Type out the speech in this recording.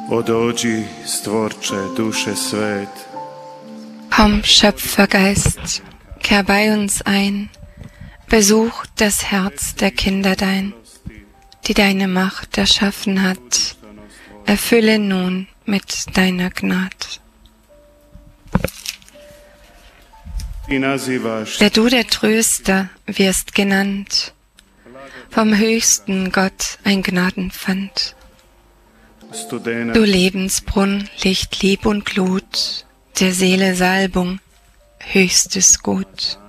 O dođi, stvorče duše svet. Komm, Schöpfergeist, kehr bei uns ein, besuch das Herz der Kinder dein, die deine Macht erschaffen hat, erfülle nun mit deiner Gnad. Der du der Tröster wirst genannt, vom höchsten Gott ein Gnadenpfand. Du Lebensbrunn, Licht, Lieb und Glut, der Seele Salbung, höchstes Gut.